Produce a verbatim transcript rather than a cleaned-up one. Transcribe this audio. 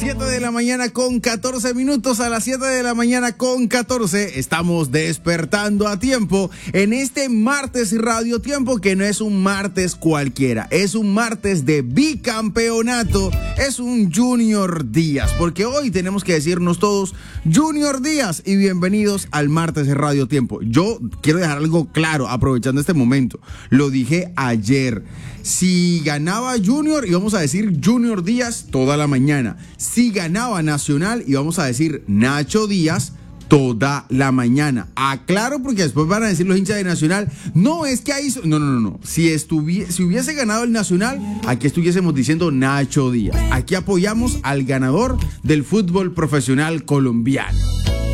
siete de la mañana con catorce minutos, a las siete de la mañana con catorce, estamos despertando a tiempo en este martes Radio Tiempo, que no es un martes cualquiera, es un martes de bicampeonato, es un Junior Díaz, porque hoy tenemos que decirnos todos Junior Díaz y bienvenidos al martes de Radio Tiempo. Yo quiero dejar algo claro, aprovechando este momento, lo dije ayer, si ganaba Junior íbamos a decir Junior Díaz toda la mañana, si ganaba Nacional íbamos a decir Nacho Díaz toda la mañana. Aclaro, porque después van a decir los hinchas de Nacional, no, es que ahí... No, no, no, no. Si, estuviese, si hubiese ganado el Nacional, aquí estuviésemos diciendo Nacho Díaz. Aquí apoyamos al ganador del fútbol profesional colombiano.